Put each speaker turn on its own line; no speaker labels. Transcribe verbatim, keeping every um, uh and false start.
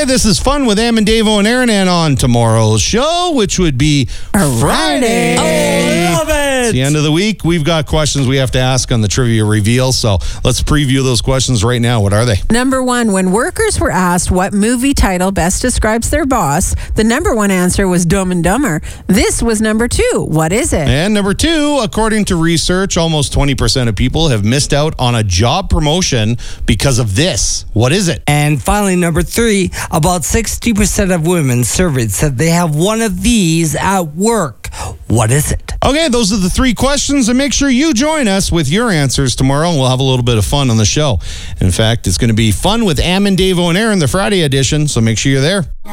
this is Fun with Am and Davo and Aaron, and on tomorrow's show, which would be Friday.
Oh, love it.
It's the end of the week. We've got questions we have to ask on the trivia reveal, so let's preview those questions right now. What are they?
Number one, when workers were asked what movie title best describes their boss, the number one answer was Dumb and Dumber. This was number two. What is it?
And number two, according to research, almost twenty percent of people have missed out on a job promotion because of this. What is it?
And finally, number three, about sixty percent of women surveyed said they have one of these at work. What is it?
Okay, those are the three questions, and make sure you join us with your answers tomorrow, and we'll have a little bit of fun on the show. In fact, it's going to be Fun with Am and Davo and Aaron, the Friday edition, so make sure you're there.